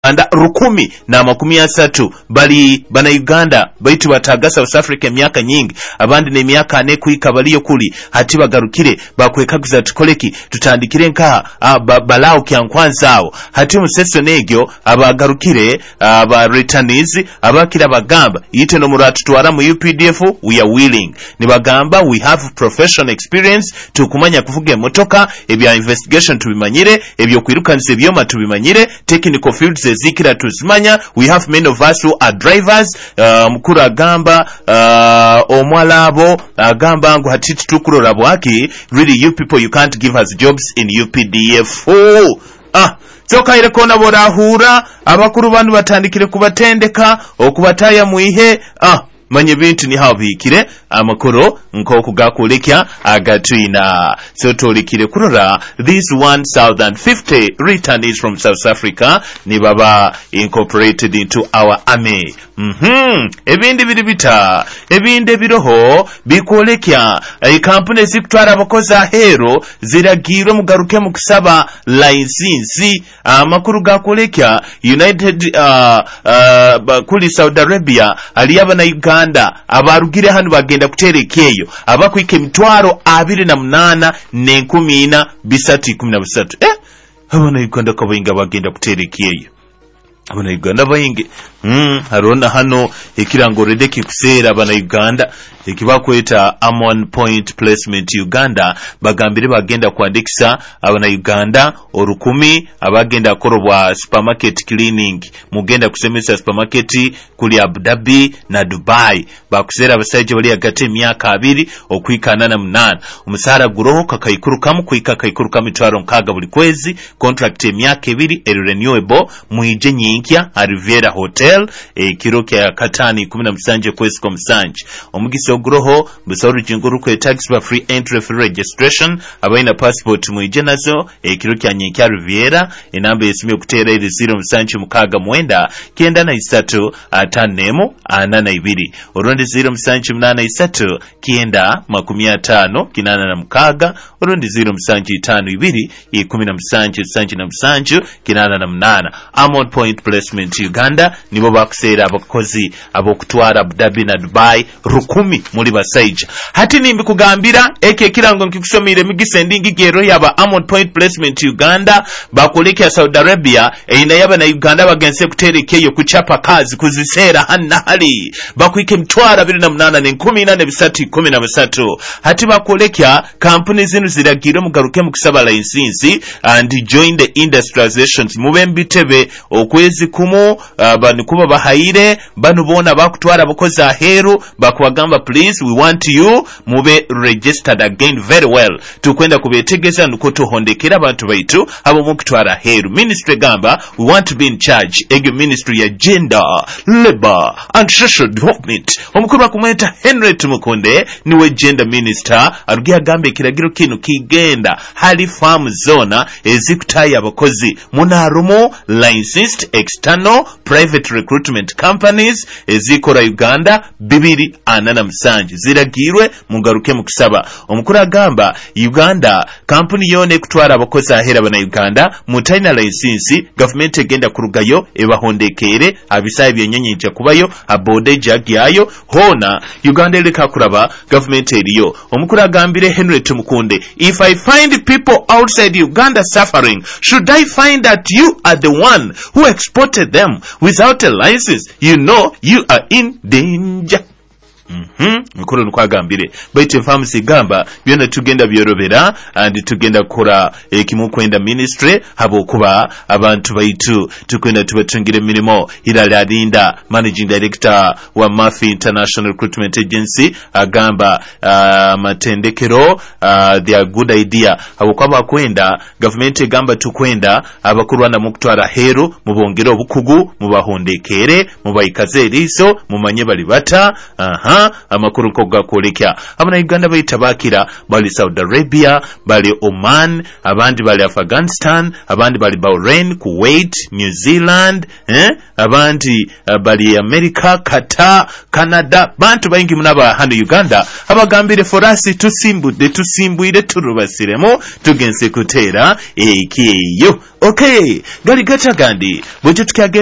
anda 130 bali bana Uganda baitu bataga South Africa emyaka nyingi abandi ne myaka 4 kuika baliyo kuli hati bagarukire bakwekaguza tukoleki tutandikire nka balao kyankwanzao hati museso negyo abagarukire aba returnees abakira bagamba yite no muratu twara mu UPDF we are willing ni bagamba we have professional experience tukumanya kuvuga emotoka ebya investigation tubimanyire ebyo kwirukanise byoma tubimanyire technical fields zikira tuzimanya we have many of us who are drivers mukuru agamba omwalabo agamba ngo hatiti tukurora bwaki really you people you can't give us jobs in UPDF Choka ile kona borahura abakuru bantu batandikire kubatendeka okubataya muihe manye bintu ni habikire amakuru nko kugakulekya agatwina so tolikire kurora this 1050 returnees from South Africa ni baba incorporated into our army ebindi biribita ebinde biroho bikolekya company zikutwara abakoza hero ziragiro mugaruke mu kusaba license amakuru gakolekya United kuli Saudi Arabia aliyaba na Uganda abarugire hano bagenda kuterekeyo abakwike mitwaro 28 ne 10 bisati 13 abana Uganda kabayinga bagenda kuterekeyo abana Uganda bayinge harona hano ekirango redeki kusera abana Uganda ekibakweta Amon Point Placement Uganda bagambire bagenda kwandikisa abana Uganda 10 abagenda korobwa supermarket cleaning mugenda kusemesa supermarket kuli Abu Dhabi na Dubai bakusera abasaije bali agate myaka 2 okwikana na 8 umusara guroho kakayikurukamu kwika kayikurukamu mitwaro nkaga buli kwezi contract emyaka 2 renewable muije nyinkya Riviera Hotel kiro kya katani 17 kwezi kwa msanje omugisi oguroho busauru jinguru kwe tax for free entry for registration abaina passport muije nazo kiro kya nyinkya Riviera enamba yesimye kutera ile 0 msanje mukaga mwenda kenda na 3 atanemo anana 2 orundi 0 msanje mnana 3 kienda 15 kinana na mukaga orundi 0 msanje 5 2 10 msanje msanje na msanje kinana na mnana Amon Point Placement Uganda nibo bakusera abakozi abokutwara Abu Dhabi na Dubai 10 muri basaija hati nimbi kugambira kirango nkikusomire migisendingi gero yaba Amon Point Placement Uganda bakolekya Saudi Arabia ina yaba na Uganda bagense kuterekeyo kuchapa kazi kuzisera hanali bakwike mtwara 28 ne 18 bisati 13 hati bakolekya companies zinu ziragire mugaruke mukusaba license and join the industrializations mubembitebe okwezi kumo bani kuba bahayire banu bona bakutwara abakozi aheru bakwagamba please we want you mube registered again very well tukwenda kubetegeza nuko tuhondekera abantu baitu abo mukutwara aheru ministry gamba we want to be in charge ege ministry ya gender labor and social development omukuru bakumweta Henry Tumukunde niwe gender minister arugia gambe kiragiro kino kigenda hali farm zona ezikutaya abakozi munarumo licensed external private recruitment companies ezikora Uganda 247 ziragirwe mugaruke mukusaba omukuru agamba Uganda company yone kutwara abakozi ahera bana Uganda mutaina license government egenda kurugayo ebahondekere abisaye byenyenyije kubayo abode jagyayo hona Uganda eleka kuraba government eriyo omukuru agambire Henry Tumukunde if I find people outside Uganda suffering should I find that you are the one who exported them without a license you know you are in danger mukuru nukwagambire baite pharmacy gamba byona tugenda byorobera and tugenda kora kimukwenda ministry habo kuba abantu baitu tukwenda tubatungire mirimo iralinda managing director wa Murphy International Recruitment Agency agamba matendekero they are good idea habo kwaba kwenda government gamba tukwenda abakurwana mukutwara hero mubongero bukugu mubahondekere mubayikaze riso mumanye bali bata amakuru kogakolekya Abanayuganda bayita bakira bali Saudi Arabia bali Oman abandi bali Afghanistan abandi bali Bahrain Kuwait New Zealand abandi bali America Qatar Canada bantu bayingi munaba hano Uganda abagambire forasi tusimbuire turubasiremo tugenze kutera ekiyo okay gali gacha gandi bwe